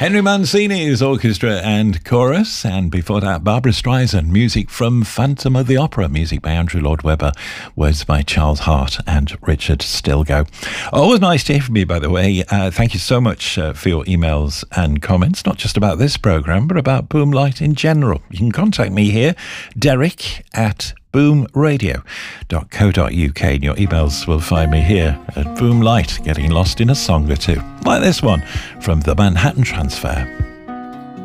Henry Mancini's orchestra and chorus, and before that Barbra Streisand, music from Phantom of the Opera, music by Andrew Lloyd Webber, words by Charles Hart and Richard Stilgoe. Always nice to hear from you, by the way. Thank you so much for your emails and comments, not just about this programme, but about Boomlight in general. You can contact me here, Derek at boomradio.co.uk, and your emails will find me here at Boomlight, getting lost in a song or two, like this one from the Manhattan Transfer.